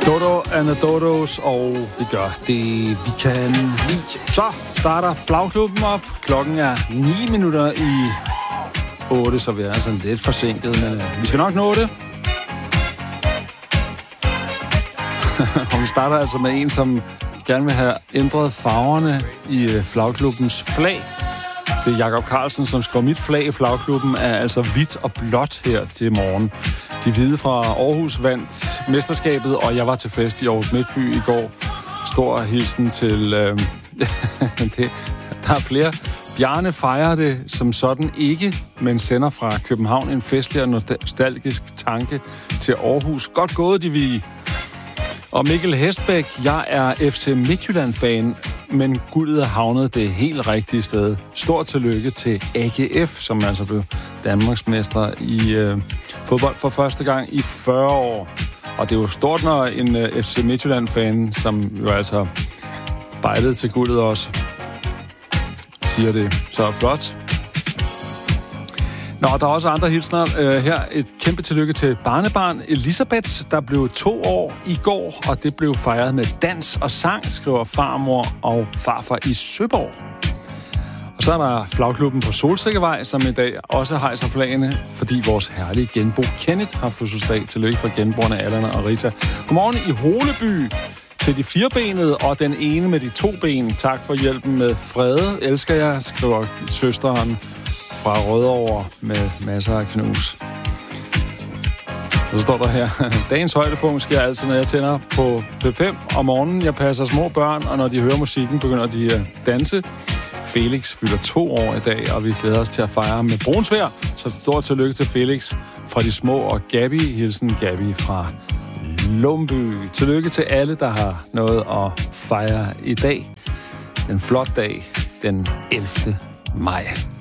Dodo and the Dodos, og vi gør det, vi kan lide. Så starter Flagklubben op. Klokken er 9 minutter i 8, så vi er altså lidt forsinket, men vi skal nok nå det. Og vi starter altså med en, som gerne vil have ændret farverne i Flagklubbens flag. Det er Jakob Carlsen, som skriver, mit flag i Flagklubben er altså hvidt og blåt her til morgen. De hvide fra Aarhus vandt mesterskabet, og jeg var til fest i Aarhus Midtby i går. Stor hilsen til... der er flere. Bjarne fejrer det som sådan ikke, men sender fra København en festlig og nostalgisk tanke til Aarhus. Godt gået, de hvide. Og Mikkel Hestbæk, jeg er FC Midtjylland-fan, men guldet er havnet det helt rigtige sted. Stort tillykke til AGF, som altså blev Danmarksmester i fodbold for første gang i 40 år. Og det er jo stort, når en FC Midtjylland-fan, som jo altså bejlede til guldet også, siger det. Så flot. Nå, der er også andre hilsner. Her et kæmpe tillykke til barnebarn Elisabeth, der blev 2 år i går, og det blev fejret med dans og sang, skriver farmor og farfar i Søborg. Og så er der Flagklubben på Solsikkevej, som i dag også hejser flagene, fordi vores herlige genbo Kenneth har fødselsdag. Tillykke fra genboerne Allan og Rita. Godmorgen i Holeby til de 4-benede og den ene med de 2 ben. Tak for hjælpen med Frede. Elsker jeg, skriver søsteren fra Rødovre med masser af knus. Så står der her, dagens højdepunkt sker altid, når jeg tænder på P5 om morgenen. Jeg passer små børn, og når de hører musikken, begynder de at danse. Felix fylder 2 år i dag, og vi glæder os til at fejre med brunsvejr. Så stort tillykke til Felix fra de små, og Gabi, hilsen Gabi fra Lumby. Tillykke til alle, der har noget at fejre i dag. En flot dag, den 11. maj.